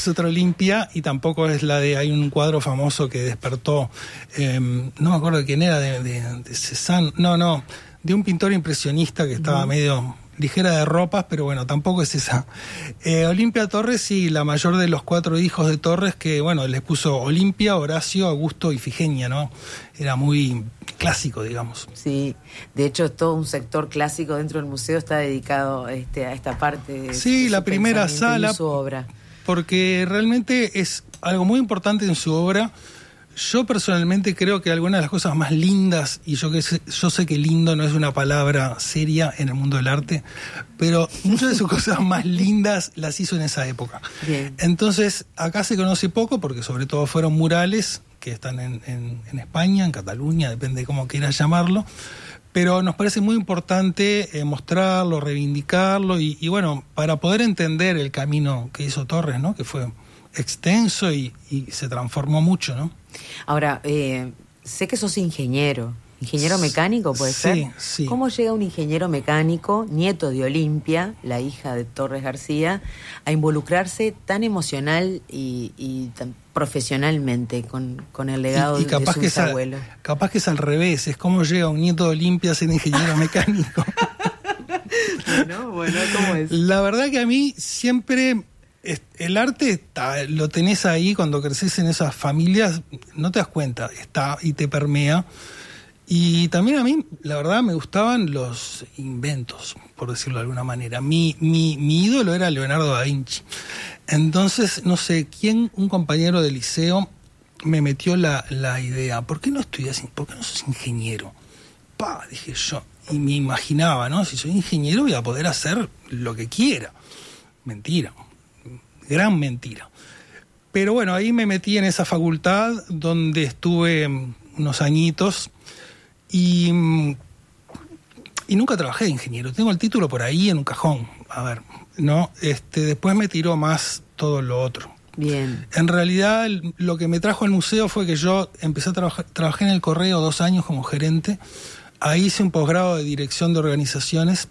es otra Olimpia, y tampoco es la de... Hay un cuadro famoso que despertó, no me acuerdo de quién era, de Cézanne, no, de un pintor impresionista que estaba medio ligera de ropas, pero bueno, tampoco es esa. Olimpia Torres, sí, la mayor de los 4 hijos de Torres, que bueno, les puso Olimpia, Horacio, Augusto y Ifigenia, ¿no? Era muy clásico, digamos. Sí, de hecho todo un sector clásico dentro del museo está dedicado a esta parte de sí, la primera sala, y su obra. Porque realmente es algo muy importante en su obra. Yo personalmente creo que algunas de las cosas más lindas, y yo sé que lindo no es una palabra seria en el mundo del arte, pero muchas de sus cosas más lindas las hizo en esa época. Bien. Entonces, acá se conoce poco, porque sobre todo fueron murales que están en España, en Cataluña, depende de cómo quieras llamarlo, pero nos parece muy importante mostrarlo, reivindicarlo, y bueno, para poder entender el camino que hizo Torres, ¿no? Que fue extenso y se transformó mucho, ¿no? Ahora, sé que sos ingeniero mecánico, ¿puede ser? Sí. ¿Cómo llega un ingeniero mecánico, nieto de Olimpia, la hija de Torres García, a involucrarse tan emocional y tan profesionalmente con el legado de su bisabuelo? Capaz que es al revés, es como llega un nieto de Olimpia a ser ingeniero mecánico. Bueno, ¿cómo es? La verdad que a mí siempre... El arte lo tenés ahí cuando creces en esas familias, no te das cuenta, está y te permea. Y también a mí, la verdad, me gustaban los inventos, por decirlo de alguna manera. Mi ídolo era Leonardo da Vinci. Entonces, no sé, un compañero de liceo me metió la idea, ¿por qué no estudias, por qué no sos ingeniero? Dije yo, y me imaginaba, ¿no? Si soy ingeniero voy a poder hacer lo que quiera. Mentira. Gran mentira. Pero bueno, ahí me metí en esa facultad donde estuve unos añitos y nunca trabajé de ingeniero. Tengo el título por ahí en un cajón. A ver, ¿no? Después me tiró más todo lo otro. Bien. En realidad, lo que me trajo al museo fue que yo empecé a trabajé en el Correo 2 años como gerente. Ahí hice un posgrado de dirección de organizaciones.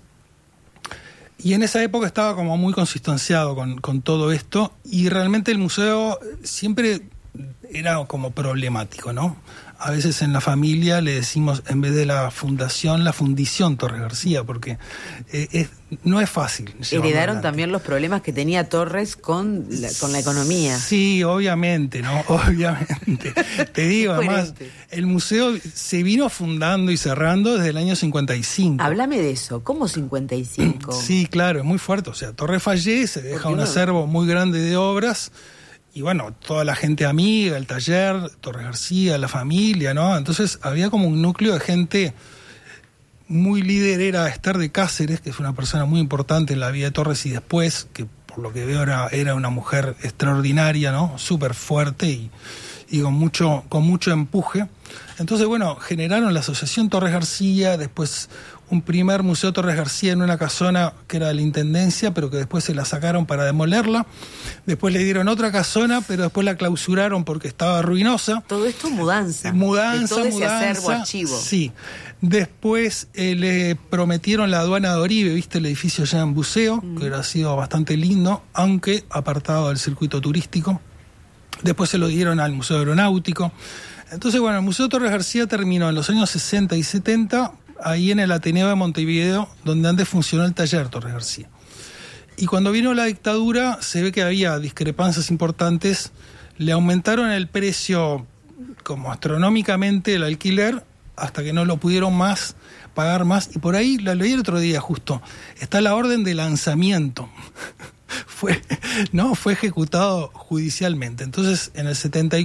Y en esa época estaba como muy consustanciado con todo esto, y realmente el museo siempre era como problemático, ¿no? A veces en la familia le decimos, en vez de la fundación, la fundición Torres García, porque no es fácil. Heredaron también los problemas que tenía Torres con la economía. Sí, obviamente, ¿no? Obviamente. Te digo, además, el museo se vino fundando y cerrando desde el año 55. Háblame de eso, ¿cómo 55? Sí, claro, es muy fuerte. O sea, Torres fallece, deja un acervo muy grande de obras. Y bueno, toda la gente amiga, el taller, Torres García, la familia, ¿no? Entonces había como un núcleo de gente muy líder. Era Esther de Cáceres, que es una persona muy importante en la vida de Torres y después, que por lo que veo era una mujer extraordinaria, ¿no? Súper fuerte y con mucho empuje. Entonces, bueno, generaron la Asociación Torres García, después un primer Museo Torres García en una casona que era de la Intendencia, pero que después se la sacaron para demolerla. Después le dieron otra casona, pero después la clausuraron porque estaba ruinosa. Todo esto mudanza. Mudanza. Ese acervo, archivo. Sí. Después le prometieron la aduana de Oribe, viste el edificio ya en Buceo, que hubiera sido bastante lindo, aunque apartado del circuito turístico. Después se lo dieron al Museo Aeronáutico. Entonces, bueno, el Museo Torres García terminó en los años 60 y 70, ahí en el Ateneo de Montevideo, donde antes funcionó el taller Torres García. Y cuando vino la dictadura, se ve que había discrepancias importantes, le aumentaron el precio como astronómicamente el alquiler, hasta que no lo pudieron pagar más, y por ahí, la leí el otro día justo, está la orden de lanzamiento. Fue ejecutado judicialmente. Entonces, en el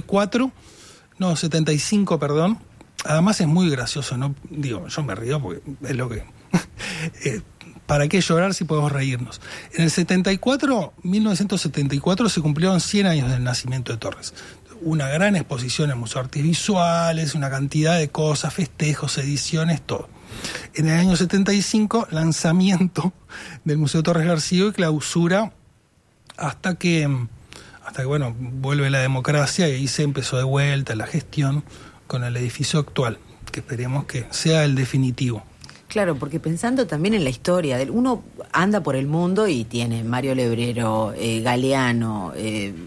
75, perdón, además es muy gracioso, ¿no? Digo, yo me río porque es lo que... ¿Para qué llorar si podemos reírnos? En el 1974, se cumplieron 100 años del nacimiento de Torres. Una gran exposición en el Museo de Artes Visuales, una cantidad de cosas, festejos, ediciones, todo. En el año 75, lanzamiento del Museo Torres García y clausura hasta que bueno, vuelve la democracia y ahí se empezó de vuelta la gestión con el edificio actual, que esperemos que sea el definitivo. Claro, porque pensando también en la historia, uno anda por el mundo y tiene Mario Lebrero, Galeano,